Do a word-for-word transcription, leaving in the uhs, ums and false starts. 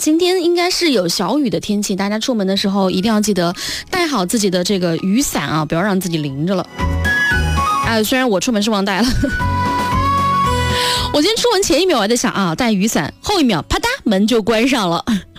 今天应该是有小雨的天气，大家出门的时候一定要记得带好自己的这个雨伞啊，不要让自己淋着了。哎，虽然我出门是忘带了，我今天出门前一秒我还在想啊带雨伞，后一秒啪嗒门就关上了。